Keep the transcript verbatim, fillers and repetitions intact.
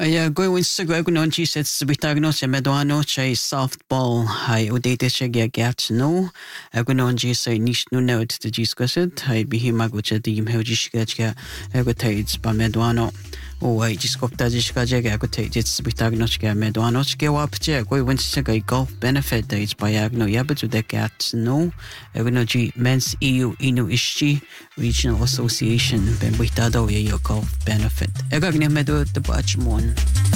Ja, going to go on Jesus subitagno se medoano che softball hai udete che gert no. Ego non Jesus nish no note to discussit. Hai bihi maguche di mhojishka ego tates ba medoano. O ai discopta jishka jega ego tates subitagno che medoano che wapje go went to go golf benefit dates by agno yabetu de gert no. Ego no G Men's E U Inu Ishi Regional Association ben buitado ye golf benefit. Ego gne medo de bachmon.